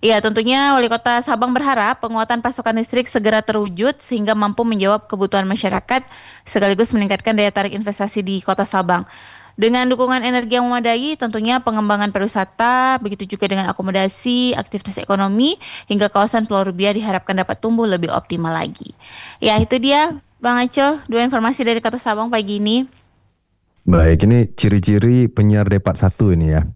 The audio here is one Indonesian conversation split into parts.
Iya, tentunya Wali Kota Sabang berharap penguatan pasokan listrik segera terwujud sehingga mampu menjawab kebutuhan masyarakat sekaligus meningkatkan daya tarik investasi di Kota Sabang. Dengan dukungan energi yang memadai, tentunya pengembangan pariwisata, begitu juga dengan akomodasi, aktivitas ekonomi, hingga kawasan Pulau Rubiah diharapkan dapat tumbuh lebih optimal lagi. Ya, itu dia, Bang Aco, dua informasi dari Kota Sabang pagi ini. Baik, ini ciri-ciri penyiar Depat satu ini ya.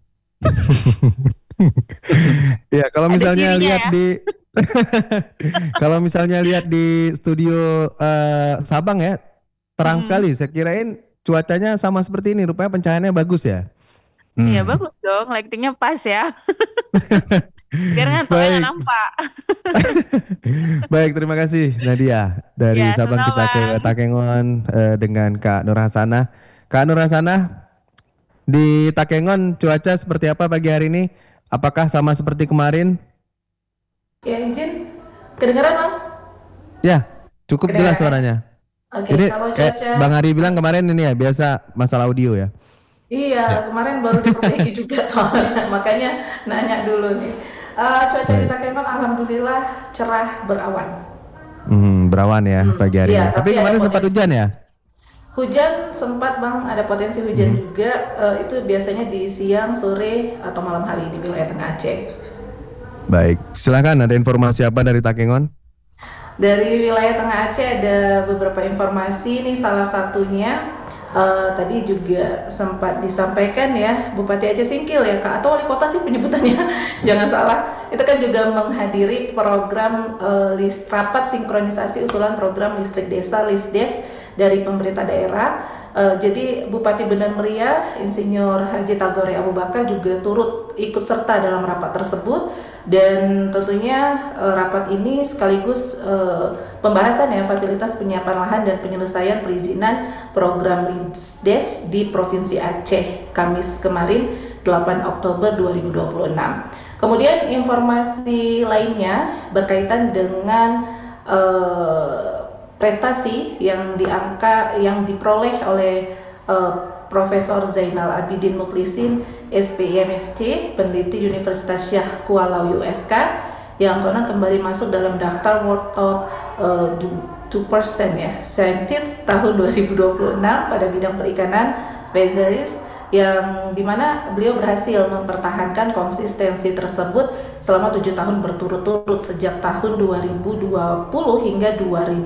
Ya, kalau Ada misalnya cirinya lihat ya. di kalau misalnya lihat di studio Sabang ya, terang Hmm. sekali. Saya kirain cuacanya sama seperti ini, rupanya pencahayaannya bagus ya. Iya, Hmm. bagus dong, lightingnya pas ya, biar ngantuknya nggak Baik, nampak. baik, terima kasih Nadia. Dari Ya, Sabang sama kita ke Bang. Takengon dengan Kak Nur Hasanah. Kak Nur Hasanah, di Takengon cuaca seperti apa pagi hari ini? Apakah sama seperti kemarin? Ya, izin. Kedengaran, Bang? Ya, cukup jelas Kedengaran ya? suaranya. Oke, Ini kalau kayak cuaca, Bang Ari bilang kemarin ini ya, biasa masalah audio ya. Ya. iya, kemarin baru diperbaiki juga soalnya, makanya nanya dulu nih. Cuaca di Baik. Takengon alhamdulillah cerah berawan. Berawan ya pagi hari ini. Iya, Tapi tapi ada kemarin sempat potensi. hujan ya? Hujan sempat, Bang, ada potensi hujan Mhm. juga. Itu biasanya di siang, sore, atau malam hari di wilayah Tengah Aceh. Baik, silakan ada informasi apa dari Takengon? Dari wilayah Tengah Aceh ada beberapa informasi nih, salah satunya tadi juga sempat disampaikan ya, Bupati Aceh Singkil ya Kak, atau Wali Kota sih penyebutannya, jangan salah. Itu kan juga menghadiri program rapat sinkronisasi usulan program listrik desa Lisdes dari pemerintah daerah. Jadi Bupati Bendar Meriah, Insinyur Haji Tagore Abu Bakar juga turut ikut serta dalam rapat tersebut, dan tentunya rapat ini sekaligus pembahasan ya fasilitas penyiapan lahan dan penyelesaian perizinan program Lisdes di Provinsi Aceh Kamis kemarin 8 Oktober 2026. Kemudian informasi lainnya berkaitan dengan prestasi yang diperoleh oleh Profesor Zainal Abidin Mukhlisin SPIMSC, peneliti Universitas Syah Kuala USK, yang konon kembali masuk dalam daftar World Top 2% ya, Scientist tahun 2026 pada bidang perikanan fisheries, yang dimana beliau berhasil mempertahankan konsistensi tersebut selama 7 tahun berturut-turut sejak tahun 2020 hingga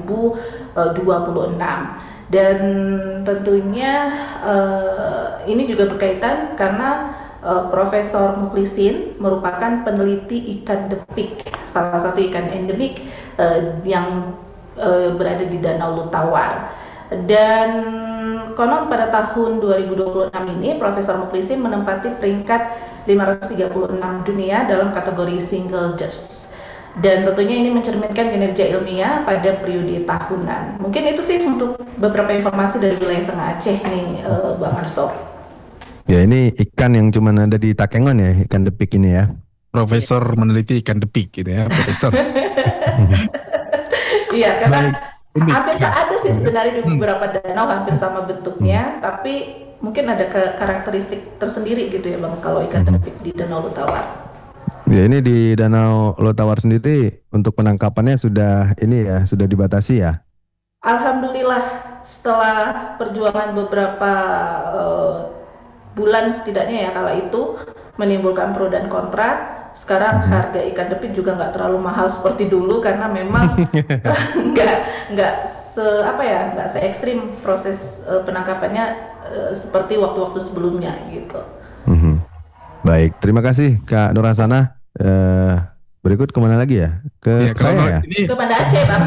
2026. Dan tentunya ini juga berkaitan karena Profesor Mukhlisin merupakan peneliti ikan depik, salah satu ikan endemik yang berada di Danau Lutawar. Dan konon pada tahun 2026 ini Profesor Mukhlisin menempati peringkat 536 dunia dalam kategori single judge. Dan tentunya ini mencerminkan kinerja ilmiah pada periode tahunan. Mungkin itu sih untuk beberapa informasi dari wilayah Tengah Aceh nih, Bang Arso. Ya, ini ikan yang cuma ada di Takengon ya, ikan depik ini ya. Profesor meneliti ikan depik gitu ya, Profesor. Iya, karena Baik, unik. hampir ada sih sebenarnya di Hmm. beberapa danau hampir sama Hmm. bentuknya, tapi mungkin ada karakteristik tersendiri gitu ya Bang kalau ikan Mhm. depik di Danau Lutawar. Ya, ini di Danau Lotawar sendiri untuk penangkapannya sudah ini ya, sudah dibatasi ya. Alhamdulillah setelah perjuangan beberapa bulan setidaknya ya kala itu menimbulkan pro dan kontra, sekarang Mhm. harga ikan depik juga nggak terlalu mahal seperti dulu karena memang nggak nggak se ekstrim proses penangkapannya seperti waktu-waktu sebelumnya gitu. Mhm. Baik, terima kasih Kak Nur Hasanah. Berikut kemana lagi ya? Ke Ya, kalau saya ya. ini Ke Banda Aceh Bang.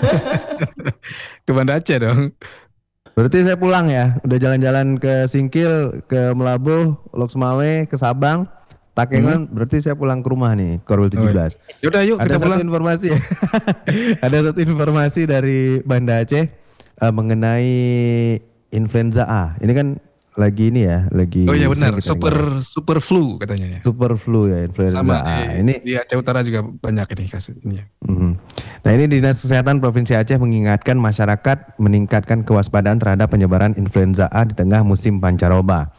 ke Banda Aceh dong. Berarti saya pulang ya. Udah jalan-jalan ke Singkil, ke Melabuh, Lok Sumawe, ke Sabang, Hmm. Takengon. Berarti saya pulang ke rumah nih, Korwil Oh, 17. yaudah yuk kita Ada satu pulang. informasi ya. Ada satu informasi dari Banda Aceh mengenai influenza A. Ini kan lagi ini ya, Oh iya lagi benar, sering kita super dengar ya. super flu katanya ya. Super flu ya, Sama influenza di A. Ini di Aceh Utara juga banyak ini kasus ini ya. mhm. Nah, ini Dinas Kesehatan Provinsi Aceh mengingatkan masyarakat meningkatkan kewaspadaan terhadap penyebaran influenza A di tengah musim pancaroba.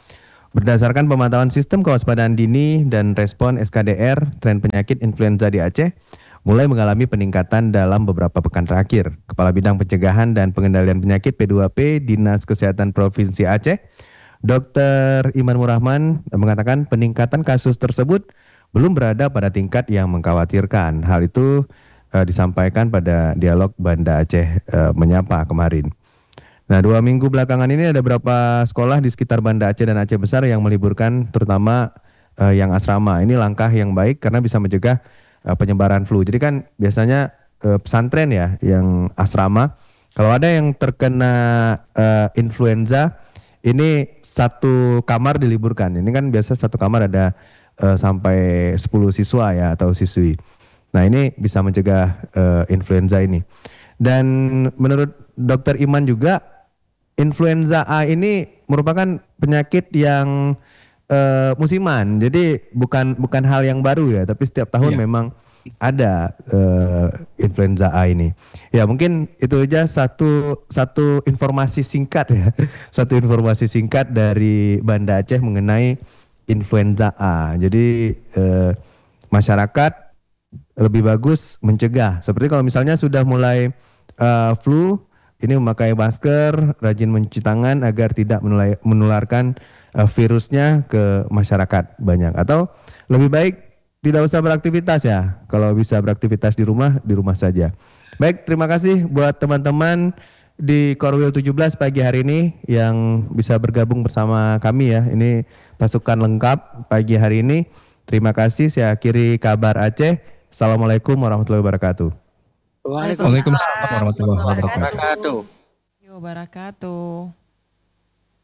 Berdasarkan pemantauan sistem kewaspadaan dini dan respon SKDR, tren penyakit influenza di Aceh mulai mengalami peningkatan dalam beberapa pekan terakhir. Kepala Bidang Pencegahan dan Pengendalian Penyakit P2P Dinas Kesehatan Provinsi Aceh, Dr. Iman Murahman mengatakan peningkatan kasus tersebut belum berada pada tingkat yang mengkhawatirkan. Hal itu disampaikan pada dialog Banda Aceh Menyapa kemarin. Nah, 2 minggu belakangan ini ada beberapa sekolah di sekitar Banda Aceh dan Aceh Besar yang meliburkan, terutama yang asrama. Ini langkah yang baik karena bisa mencegah penyebaran flu. Jadi kan biasanya pesantren ya yang asrama, kalau ada yang terkena influenza, ini satu kamar diliburkan. Ini kan biasa satu kamar ada sampai 10 siswa ya atau siswi. Nah, ini bisa mencegah influenza ini. Dan menurut Dr. Iman juga, influenza A ini merupakan penyakit yang musiman. Jadi bukan hal yang baru ya, tapi setiap tahun memang ada influenza A ini. Ya, mungkin itu aja satu informasi singkat ya. Satu informasi singkat dari Banda Aceh mengenai influenza A. Jadi masyarakat lebih bagus mencegah. Seperti kalau misalnya sudah mulai flu, ini memakai masker, rajin mencuci tangan agar tidak menularkan virusnya ke masyarakat banyak. Atau lebih baik tidak usah beraktivitas ya. Kalau bisa beraktivitas di rumah saja. Baik, terima kasih buat teman-teman di Korwil 17 pagi hari ini yang bisa bergabung bersama kami ya. Ini pasukan lengkap pagi hari ini. Terima kasih, saya akhiri kabar Aceh. Assalamualaikum warahmatullahi wabarakatuh. Waalaikumsalam warahmatullahi wabarakatuh. Wabarakatuh.